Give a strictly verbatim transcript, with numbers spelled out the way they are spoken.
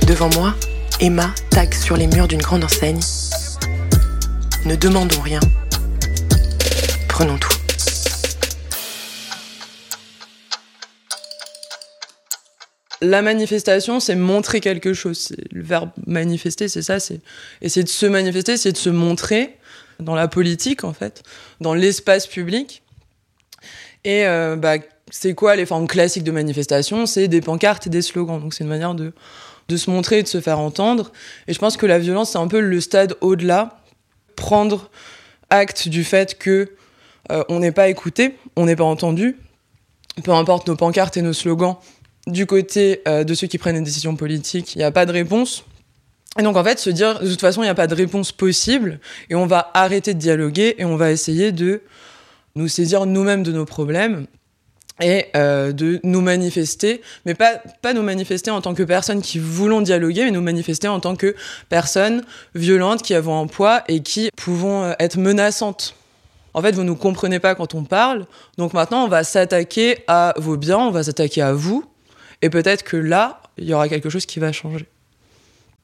Devant moi, Emma tague sur les murs d'une grande enseigne. Ne demandons rien. Prenons tout. La manifestation, c'est montrer quelque chose. C'est le verbe manifester, c'est ça, c'est essayer de se manifester, essayer de se montrer dans la politique, en fait, dans l'espace public. Et euh, bah, c'est quoi les formes classiques de manifestation ? C'est des pancartes et des slogans. Donc c'est une manière de, de se montrer et de se faire entendre. Et je pense que la violence, c'est un peu le stade au-delà. Prendre acte du fait que euh, on n'est pas écouté, on n'est pas entendu. Peu importe nos pancartes et nos slogans, du côté euh, de ceux qui prennent des décisions politiques, il n'y a pas de réponse. Et donc, en fait, se dire, de toute façon, il n'y a pas de réponse possible, et on va arrêter de dialoguer, et on va essayer de nous saisir nous-mêmes de nos problèmes, et euh, de nous manifester, mais pas, pas nous manifester en tant que personnes qui voulons dialoguer, mais nous manifester en tant que personnes violentes, qui avons un poids, et qui pouvons être menaçantes. En fait, vous ne nous comprenez pas quand on parle, donc maintenant, on va s'attaquer à vos biens, on va s'attaquer à vous, et peut-être que là, il y aura quelque chose qui va changer.